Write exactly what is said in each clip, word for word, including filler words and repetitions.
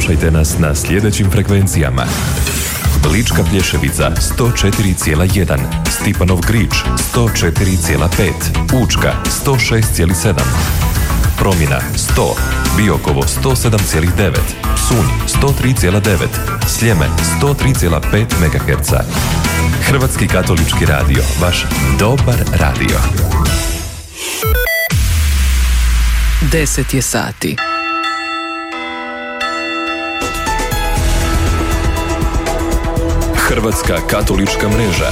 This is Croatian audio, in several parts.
Slušajte nas na sljedećim frekvencijama: Lička Plješevica sto četiri zarez jedan, Stipanov Grič sto četiri zarez pet, Učka sto šest zarez sedam, Promina sto, Biokovo sto sedam zarez devet, Sunj sto tri zarez devet, Sljeme sto tri zarez pet megaherca. Hrvatski katolički radio, vaš dobar radio. Deset je sati. Hrvatska katolička mreža.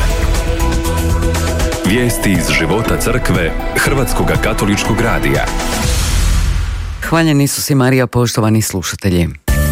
Vijesti iz života crkve Hrvatskoga katoličkog radija. Hvaljeni Isus i Marija, poštovani slušatelji.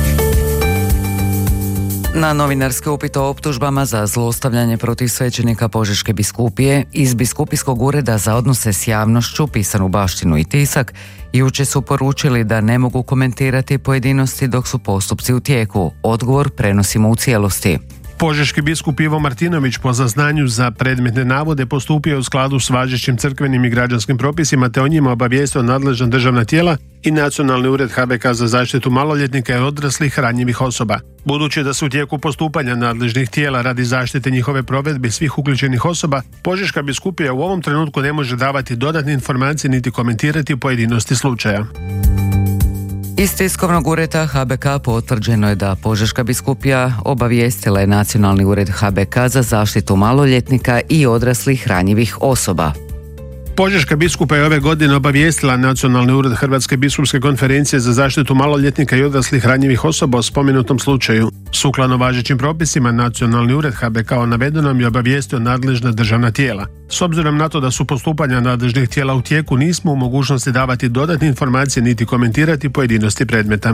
Na novinarske upite o optužbama za zlostavljanje protiv svećenika Požeške biskupije iz Biskupijskog ureda za odnose s javnošću, Pisanu baštinu i tisak, jučer su poručili da ne mogu komentirati pojedinosti dok su postupci u tijeku. Odgovor prenosimo u cijelosti. Požeški biskup Ivo Martinović po saznanju za predmetne navode postupio u skladu s važećim crkvenim i građanskim propisima te o njima obavijestio nadležna državna tijela i Nacionalni ured H B K za zaštitu maloljetnika i odraslih ranjivih osoba. Budući da su u tijeku postupanja nadležnih tijela radi zaštite njihove provedbe svih uključenih osoba, Požeška biskupija u ovom trenutku ne može davati dodatne informacije niti komentirati pojedinosti slučaja. Iz tiskovnog ureda H B K potvrđeno je da Požeška biskupija obavijestila je Nacionalni ured H B K za zaštitu maloljetnika i odraslih ranjivih osoba. Požeška biskupa je ove godine obavijestila Nacionalni ured Hrvatske biskupske konferencije za zaštitu maloljetnika i odraslih ranjivih osoba o spomenutom slučaju. Sukladno važećim propisima, Nacionalni ured H B K o navedenom je obavijestio nadležna državna tijela. S obzirom na to da su postupanja nadležnih tijela u tijeku, nismo u mogućnosti davati dodatne informacije niti komentirati pojedinosti predmeta.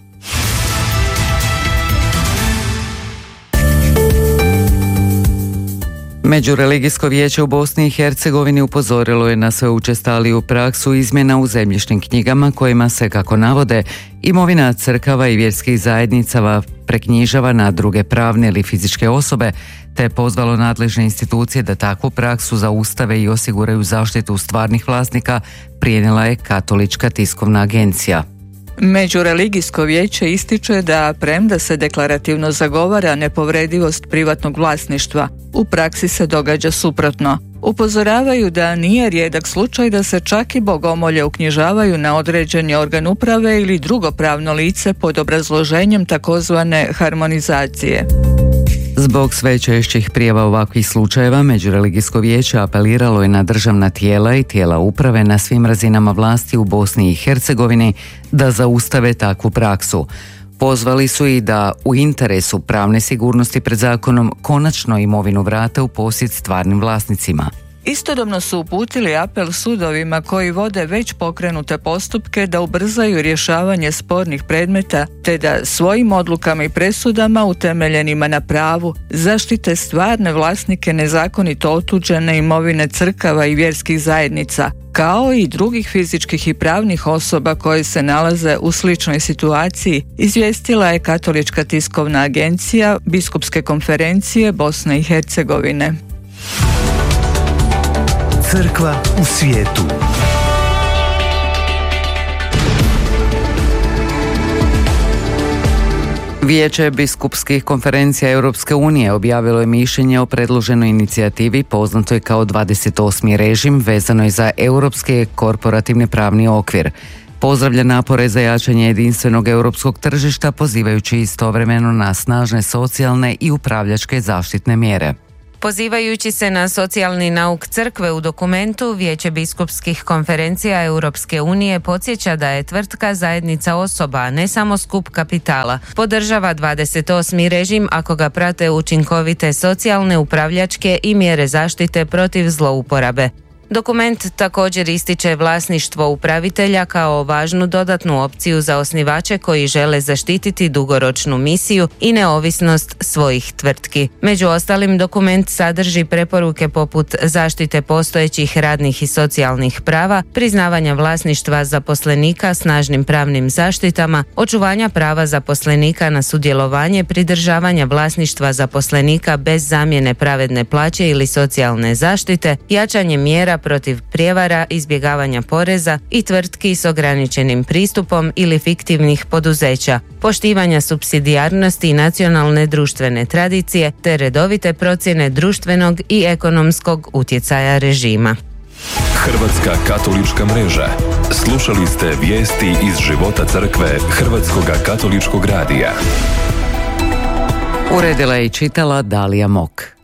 Međureligijsko vijeće u Bosni i Hercegovini upozorilo je na sve učestaliju praksu izmjena u zemljišnim knjigama kojima se, kako navode, imovina crkava i vjerskih zajednicava preknjižava na druge pravne ili fizičke osobe, te je pozvalo nadležne institucije da takvu praksu zaustave i osiguraju zaštitu stvarnih vlasnika, prenijela je Katolička tiskovna agencija. Međureligijsko vijeće ističe da, premda se deklarativno zagovara nepovredivost privatnog vlasništva, u praksi se događa suprotno. Upozoravaju da nije rijedak slučaj da se čak i bogomolje uknjižavaju na određeni organ uprave ili drugo pravno lice pod obrazloženjem takozvane harmonizacije. Zbog sve češćih prijava ovakvih slučajeva, Međureligijsko vijeće apeliralo je na državna tijela i tijela uprave na svim razinama vlasti u Bosni i Hercegovini da zaustave takvu praksu. Pozvali su i da u interesu pravne sigurnosti pred zakonom konačno imovinu vrate u posjed stvarnim vlasnicima. Istodobno su uputili apel sudovima koji vode već pokrenute postupke da ubrzaju rješavanje spornih predmeta te da svojim odlukama i presudama utemeljenima na pravu zaštite stvarne vlasnike nezakonito otuđene imovine crkava i vjerskih zajednica, kao i drugih fizičkih i pravnih osoba koje se nalaze u sličnoj situaciji, izvijestila je Katolička tiskovna agencija Biskupske konferencije Bosne i Hercegovine. Crkva u svijetu. Vijeće biskupskih konferencija Europske unije objavilo je mišljenje o predloženoj inicijativi poznatoj kao dvadeset osmi režim vezanoj za europski korporativni pravni okvir. Pozdravlja napore za jačanje jedinstvenog europskog tržišta, pozivajući istovremeno na snažne socijalne i upravljačke zaštitne mjere. Pozivajući se na socijalni nauk crkve u dokumentu, Vijeće biskupskih konferencija Europske unije podsjeća da je tvrtka zajednica osoba, a ne samo skup kapitala. Podržava dvadeset osmi režim ako ga prate učinkovite socijalne, upravljačke i mjere zaštite protiv zlouporabe. Dokument također ističe vlasništvo upravitelja kao važnu dodatnu opciju za osnivače koji žele zaštititi dugoročnu misiju i neovisnost svojih tvrtki. Među ostalim, dokument sadrži preporuke poput zaštite postojećih radnih i socijalnih prava, priznavanja vlasništva zaposlenika snažnim pravnim zaštitama, očuvanja prava zaposlenika na sudjelovanje, pridržavanja vlasništva zaposlenika bez zamjene pravedne plaće ili socijalne zaštite, jačanje mjera protiv prijevara, izbjegavanja poreza i tvrtki s ograničenim pristupom ili fiktivnih poduzeća, poštivanja supsidijarnosti i nacionalne društvene tradicije te redovite procjene društvenog i ekonomskog utjecaja režima. Hrvatska katolička mreža. Slušali ste vijesti iz života crkve Hrvatskoga katoličkog radija. Uredila je i čitala Dalija Mok.